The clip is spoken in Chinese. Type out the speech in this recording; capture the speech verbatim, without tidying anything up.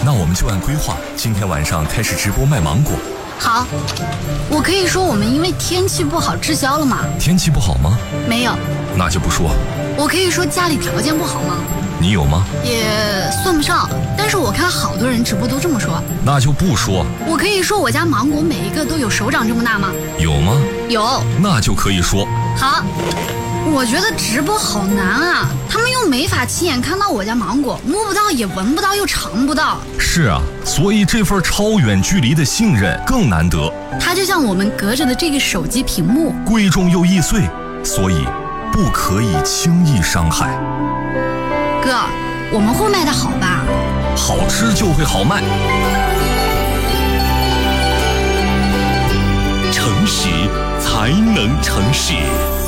那我们就按规划，今天晚上开始直播卖芒果。 好，我可以说我们因为天气不好滞销了吗？ 天气不好吗？ 没有。 那就不说。 我可以说家里条件不好吗？ 你有吗？ 也算不上，但是我看好多人直播都这么说。 那就不说。 我可以说我家芒果每一个都有手掌这么大吗？ 有吗？ 有。 那就可以说。 好。我觉得直播好难啊，他们又没法亲眼看到我家芒果，摸不到也闻不到又尝不到。 是啊，所以这份超远距离的信任更难得。 它就像我们隔着的这个手机屏幕， 贵重又易碎，所以不可以轻易伤害。 哥，我们会卖得好吧？ 好吃就会好卖。 诚实才能成事。